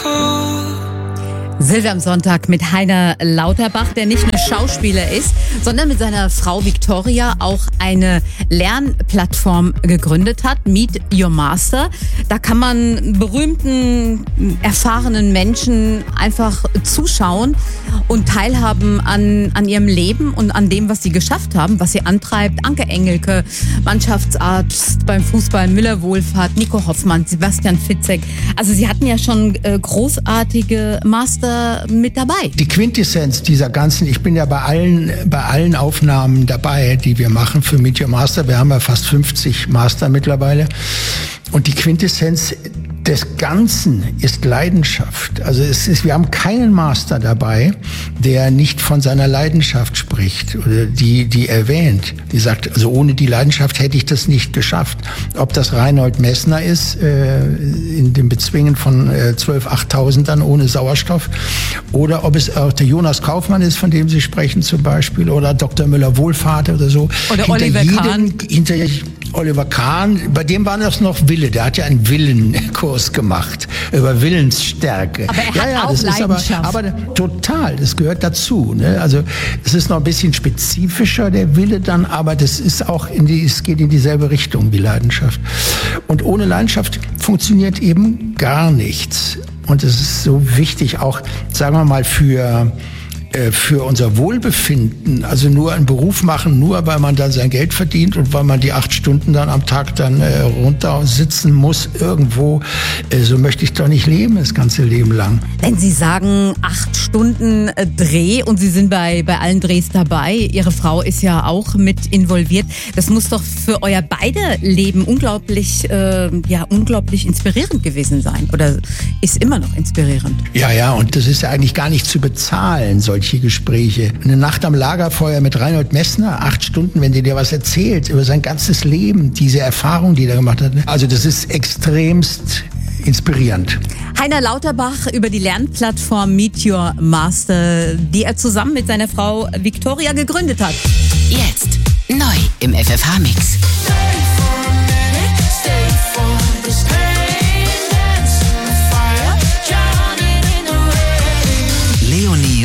Silvia am Sonntag mit Heiner Lauterbach, der nicht nur Schauspieler ist, sondern mit seiner Frau Victoria auch eine Lernplattform gegründet hat, Meet Your Master. Da kann man berühmten, erfahrenen Menschen einfach zuschauen und teilhaben an ihrem Leben und an dem, was sie geschafft haben, was sie antreibt. Anke Engelke, Mannschaftsarzt beim Fußball, Müller-Wohlfahrt, Nico Hoffmann, Sebastian Fitzek. Also sie hatten ja schon großartige Master mit dabei. Die Quintessenz dieser ganzen, ich bin ja bei allen Aufnahmen dabei, die wir machen für Meet Your Master. Wir haben ja fast 50 Master mittlerweile. Und die Quintessenz des Ganzen ist Leidenschaft. Also wir haben keinen Master dabei, der nicht von seiner Leidenschaft spricht oder die erwähnt. Die sagt, also ohne die Leidenschaft hätte ich das nicht geschafft. Ob das Reinhold Messner ist, in dem Bezwingen von 12.000-8000ern ohne Sauerstoff, oder ob es auch der Jonas Kaufmann ist, von dem Sie sprechen zum Beispiel, oder Dr. Müller-Wohlfahrt oder so. Oder Oliver Kahn. Oliver Kahn, bei dem war das noch Wille, der hat ja einen Willenkurs gemacht über Willensstärke. Aber er hat auch das Leidenschaft. Ist aber total, das gehört dazu. Ne? Also es ist noch ein bisschen spezifischer, der Wille dann, aber das ist auch es geht in dieselbe Richtung wie Leidenschaft. Und ohne Leidenschaft funktioniert eben gar nichts. Und es ist so wichtig, auch, sagen wir mal, für unser Wohlbefinden, also nur einen Beruf machen, nur weil man dann sein Geld verdient und weil man die 8 Stunden dann am Tag dann runter sitzen muss irgendwo, so möchte ich doch nicht leben, das ganze Leben lang. Wenn Sie sagen 8 Stunden Dreh und Sie sind bei allen Drehs dabei, Ihre Frau ist ja auch mit involviert, das muss doch für euer beide Leben unglaublich inspirierend gewesen sein oder ist immer noch inspirierend. Ja, und das ist ja eigentlich gar nicht zu bezahlen, solche Gespräche. Eine Nacht am Lagerfeuer mit Reinhold Messner, 8 Stunden, wenn der dir was erzählt über sein ganzes Leben, diese Erfahrung, die er gemacht hat. Also das ist extremst inspirierend. Heiner Lauterbach über die Lernplattform Meet Your Master, die er zusammen mit seiner Frau Victoria gegründet hat. Jetzt neu im FFH-Mix.